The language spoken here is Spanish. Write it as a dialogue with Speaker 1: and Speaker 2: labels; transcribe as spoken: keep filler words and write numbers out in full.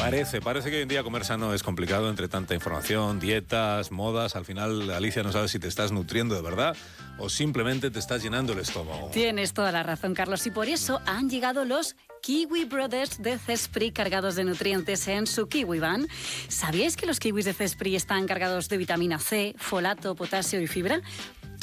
Speaker 1: Parece, parece que hoy en día comer sano es complicado entre tanta información, dietas, modas. Al final, Alicia, no sabes si te estás nutriendo de verdad o simplemente te estás llenando el estómago.
Speaker 2: Tienes toda la razón, Carlos, y por eso han llegado los Kiwi Brothers de Zespri cargados de nutrientes en su Kiwi Van. ¿Sabíais que los kiwis de Zespri están cargados de vitamina C, folato, potasio y fibra?